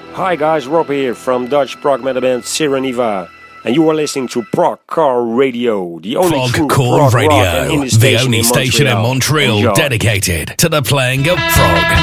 Hi guys, Rob here from Dutch prog metal band Sireniva, and you are listening to Prog Car Radio, the only true Core prog rock and Radio, indie the station only in station in Montreal. Montreal Enjoy. dedicated to the playing of prog.